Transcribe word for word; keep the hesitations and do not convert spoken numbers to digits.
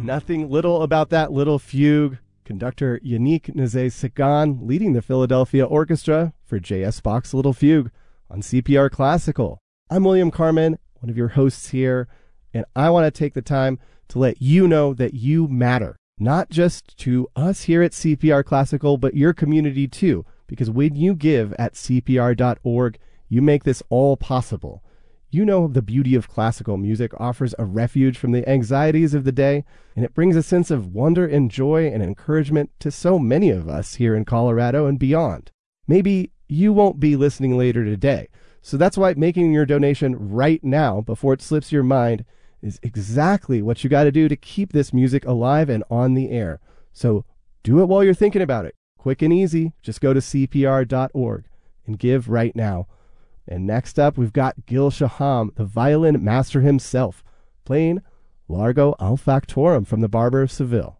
Nothing little about that little fugue. Conductor Yannick Nézet-Séguin leading the Philadelphia Orchestra for J S. Bach's Little Fugue on C P R Classical. I'm William Carmen, one of your hosts here, and I want to take the time to let you know that you matter, not just to us here at C P R Classical, but your community too, because when you give at C P R dot org, you make this all possible. You know the beauty of classical music offers a refuge from the anxieties of the day, and it brings a sense of wonder and joy and encouragement to so many of us here in Colorado and beyond. Maybe you won't be listening later today, so that's why making your donation right now, before it slips your mind, is exactly what you got to do to keep this music alive and on the air. So do it while you're thinking about it. Quick and easy. Just go to C P R dot org and give right now. And next up, we've got Gil Shaham, the violin master himself, playing Largo al Factorum from the Barber of Seville.